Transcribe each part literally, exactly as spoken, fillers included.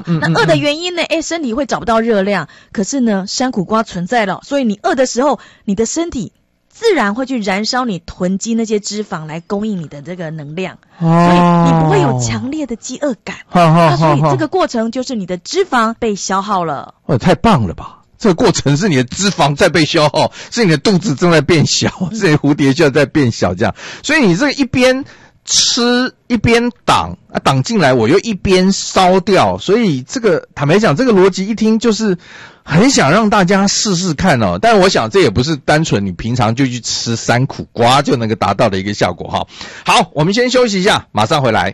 嗯嗯嗯那饿的原因呢？哎，身体会找不到热量，可是呢，山苦瓜存在了，所以你饿的时候，你的身体自然会去燃烧你囤积那些脂肪来供应你的这个能量， 哦、 所以你不会有强烈的饥饿感。 好好好， 所以这个过程就是你的脂肪被消耗了。 哦，太棒了吧！这个过程是你的脂肪在被消耗，是你的肚子正在变小，是你的蝴蝶效在变小，这样。所以你这个一边吃一边挡啊，挡进来我又一边烧掉，所以这个坦白讲，这个逻辑一听就是很想让大家试试看哦。但我想这也不是单纯你平常就去吃山苦瓜就能够达到的一个效果哈。好，我们先休息一下，马上回来。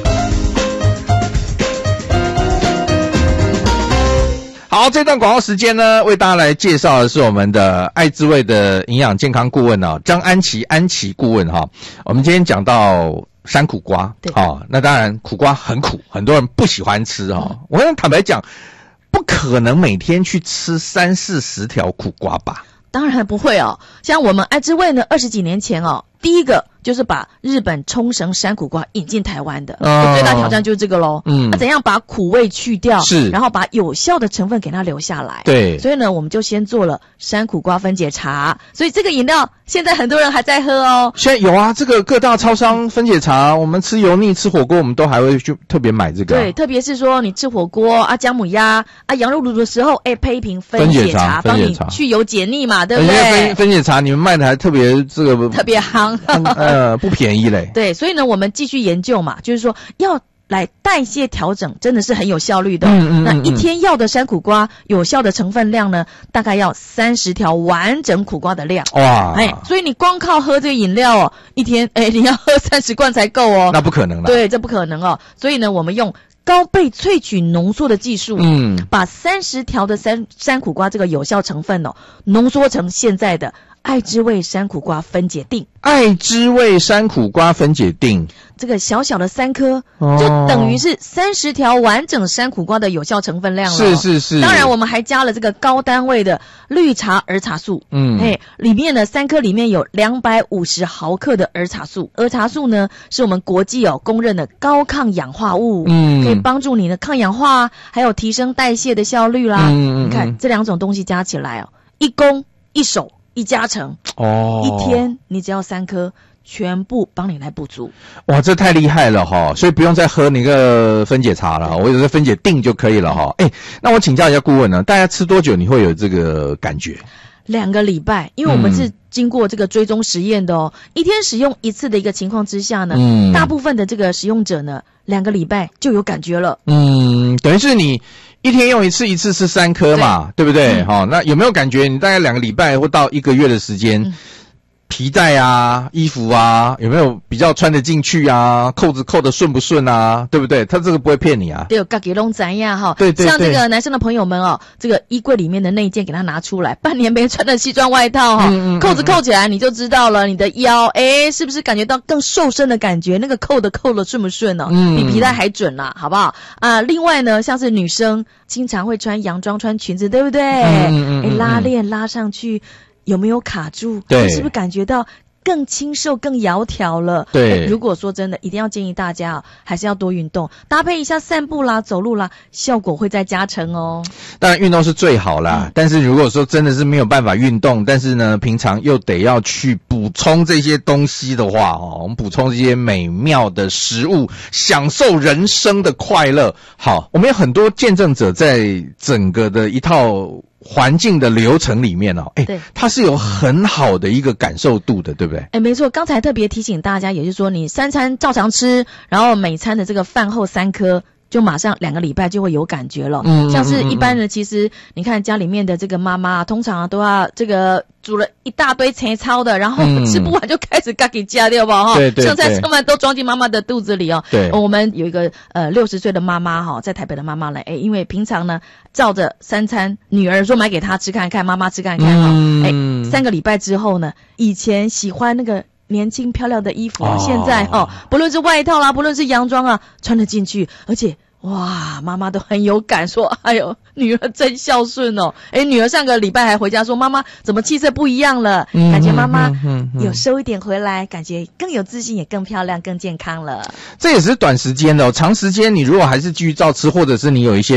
好，这段广告时间呢，为大家来介绍的是我们的爱滋味的营养健康顾问啊，张安琪安琪顾问哈。我们今天讲到山苦瓜， 对， 哦，那当然苦瓜很苦，很多人不喜欢吃哈、哦嗯。我想坦白讲，不可能每天去吃三四十条苦瓜吧？ 当然不会哦。像我们爱滋味呢，二十几年前哦，第一个就是把日本冲绳山苦瓜引进台湾的，哦、最大挑战就是这个咯。嗯，那、啊、怎样把苦味去掉？是，然后把有效的成分给它留下来。对，所以呢，我们就先做了山苦瓜分解茶。所以这个饮料现在很多人还在喝哦。 现在有啊，这个各大超商分解茶，我们吃油腻、吃火锅，我们都还会去特别买这个、啊。 对，特别是说你吃火锅啊、姜母鸭啊、羊肉炉的时候，哎，配一瓶分解茶，帮你去油解腻嘛，对不对？ 分分解茶你们卖的还特别这个特别夯。 呃，不便宜嘞。 对，所以呢，我们继续研究嘛，就是说要来代谢调整，真的是很有效率的。嗯嗯嗯那一天要的山苦瓜有效的成分量呢，大概要三十条完整苦瓜的量。哇！哎，所以你光靠喝这个饮料哦，一天哎你要喝三十罐才够哦。 那不可能啦。 对，这不可能哦。所以呢，我们用高倍萃取浓缩的技术，嗯，把三十条的山山苦瓜这个有效成分哦，浓缩成现在的爱滋味山苦瓜分解锭。 爱滋味山苦瓜分解锭， 这个小小的三颗，哦、就等于是三十条完整山苦瓜的有效成分量了。是是是。当然，我们还加了这个高单位的绿茶儿茶素。嗯，哎，里面呢三颗里面有两百五十毫克的儿茶素。儿茶素呢是我们国际哦公认的高抗氧化物，嗯，可以帮助你的抗氧化，还有提升代谢的效率啦。嗯，你看这两种东西加起来哦，一攻一守。一加成哦，一天你只要三颗，全部帮你来补足。 哇，这太厉害了哈！所以不用再喝那个分解茶了，我有个分解锭就可以了哈。哎，那我请教一下顾问呢，大家吃多久你会有这个感觉？ 两个礼拜，因为我们是经过这个追踪实验的哦。嗯、一天使用一次的一个情况之下呢，嗯，大部分的这个使用者呢，两个礼拜就有感觉了。 嗯，等于是你一天用一次，一次吃三颗嘛， 对, 对不对？哈、嗯哦，那有没有感觉你大概两个礼拜或到一个月的时间？嗯皮带啊，衣服啊，有没有比较穿得进去啊？扣子扣得顺不顺啊？对不对？他这个不会骗你啊。 对，自己都知道哈。 对对对。 像这个男生的朋友们哦，这个衣柜里面的那一件给他拿出来，半年没穿的西装外套哈、哦嗯嗯嗯，扣子扣起来你就知道了，你的腰哎是不是感觉到更瘦身的感觉？那个扣的扣的顺不顺哦？嗯，比皮带还准啦，好不好？啊，另外呢，像是女生经常会穿洋装、穿裙子，对不对？嗯嗯嗯嗯。哎，拉链拉上去。有没有卡住？对，是不是感觉到更清瘦、更窈窕了？对，如果说真的，一定要建议大家啊，还是要多运动，搭配一下散步啦、走路啦，效果会再加成哦。 当然，运动是最好啦、嗯，但是如果说真的是没有办法运动，但是呢，平常又得要去补充这些东西的话哦，我们补充这些美妙的食物，享受人生的快乐。好，我们有很多见证者在整个的一套环境的流程里面哦，哎，它是有很好的一个感受度的，对不对？ 哎，没错，刚才特别提醒大家，也就是说，你三餐照常吃，然后每餐的这个饭后三颗。就马上两个礼拜就会有感觉了。嗯，像是一般人，其实你看家里面的这个妈妈，通常都要这个煮了一大堆青草的，然后吃不完就开始自己加掉吧哈。对对对，剩菜剩饭都装进妈妈的肚子里哦。对，我们有一个呃六十岁的妈妈哈，在台北的妈妈呢，哎，因为平常呢照着三餐，女儿说买给她吃看看，妈妈吃看看哈，哎、嗯，三个礼拜之后呢，以前喜欢那个。年轻漂亮的衣服、哦、现在哦，不论是外套啦，不论是洋装啊，穿得进去，而且哇，妈妈都很有感，说哎呦，女儿真孝顺哦。诶，女儿上个礼拜还回家说，妈妈怎么气色不一样了？嗯、感觉妈妈有瘦一点回来，感觉更有自信，也更漂亮，更健康了。 这也是短时间的哦，长时间你如果还是继续照吃，或者是你有一些